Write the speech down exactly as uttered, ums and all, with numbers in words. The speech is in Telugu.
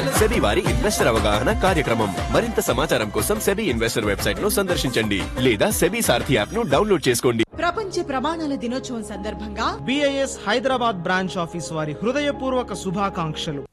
సెబీ వారి ఇన్వెస్టర్ అవగాహన కార్యక్రమం. మరింత సమాచారం కోసం సెబీ ఇన్వెస్టర్ వెబ్సైట్ ను సందర్శించండి లేదా సెబీ సారథి యాప్ ను డౌన్లోడ్ చేసుకోండి. ప్రపంచ ప్రమాణాల దినోత్సవం సందర్భంగా బిఐఎస్ హైదరాబాద్ బ్రాంచ్ ఆఫీస్ వారి హృదయపూర్వక శుభాకాంక్షలు.